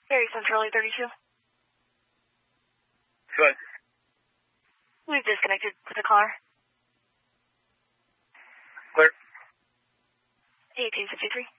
Very Central 832. Good. We've disconnected with the car. Clear. 1853.